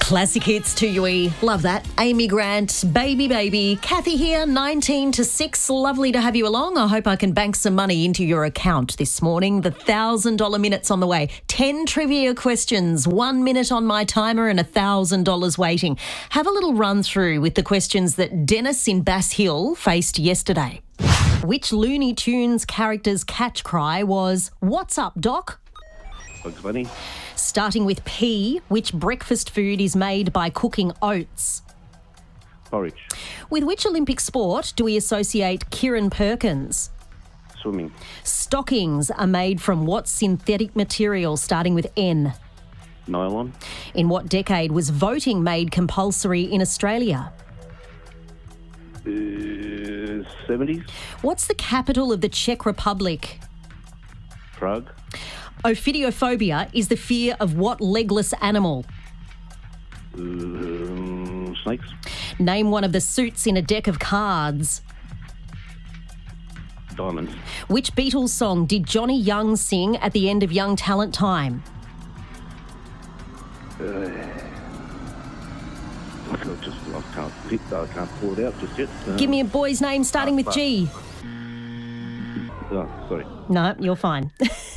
Classic hits to you. Love that. Amy Grant, Baby Baby. Kathy here, 19 to 6. Lovely to have you along. I hope I can bank some money into your account this morning. The $1,000 minute's on the way. 10 trivia questions, 1 minute on my timer and $1,000 waiting. Have a little run through with the questions that Dennis in Bass Hill faced yesterday. Which Looney Tunes character's catch cry was, "What's up, Doc?" Bugs Bunny. Starting with P, which breakfast food is made by cooking oats? Porridge. With which Olympic sport do we associate Kieran Perkins? Swimming. Stockings are made from what synthetic material starting with N? Nylon. In what decade was voting made compulsory in Australia? 70s. What's the capital of the Czech Republic? Prague. Ophidiophobia is the fear of what legless animal? Snakes. Name one of the suits in a deck of cards. Diamonds. Which Beatles song did Johnny Young sing at the end of Young Talent Time? I can't pull it out just yet. Give me a boy's name starting with G. Sorry. No, you're fine.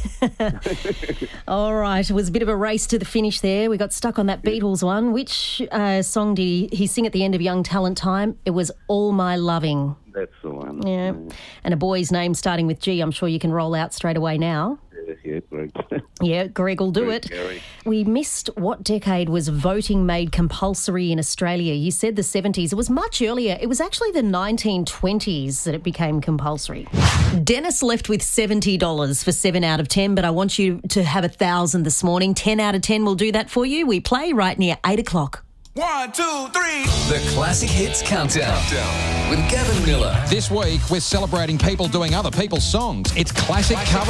All right. It was a bit of a race to the finish there. We got stuck on that Beatles one. Which song did he sing at the end of Young Talent Time? It was All My Loving. That's the one. Yeah. And a boy's name starting with G, I'm sure you can roll out straight away now. Yeah, Greg. Yeah, Greg will do it. Gary. We missed what decade was voting made compulsory in Australia. You said the 70s. It was much earlier. It was actually the 1920s that it became compulsory. Dennis left with $70 for 7 out of 10, but I want you to have 1,000 this morning. 10 out of 10 will do that for you. We play right near 8 o'clock. 1, 2, 3. The Classic Hits Countdown with Gavin Miller. This week, we're celebrating people doing other people's songs. It's classic cover